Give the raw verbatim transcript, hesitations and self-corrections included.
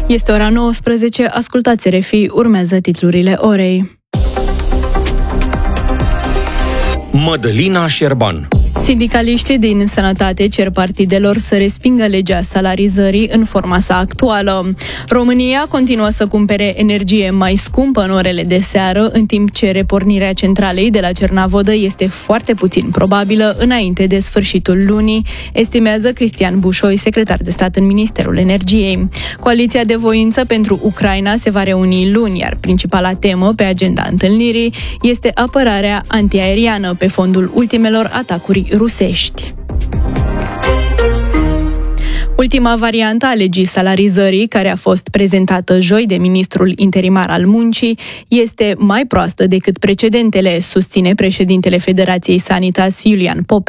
Este ora nouăsprezece, ascultați R F I, urmează titlurile orei. Mădălina Șerban. Sindicaliștii din Sănătate cer partidelor să respingă legea salarizării în forma sa actuală. România continuă să cumpere energie mai scumpă în orele de seară, în timp ce repornirea centralei de la Cernavodă este foarte puțin probabilă înainte de sfârșitul lunii, estimează Cristian Bușoi, secretar de stat în Ministerul Energiei. Coaliția de voință pentru Ucraina se va reuni luni, iar principala temă pe agenda întâlnirii este apărarea antiaeriană pe fondul ultimelor atacuri rusești. Ultima variantă a legii salarizării, care a fost prezentată joi de ministrul interimar al muncii, este mai proastă decât precedentele, susține președintele Federației Sanitas, Iulian Pope,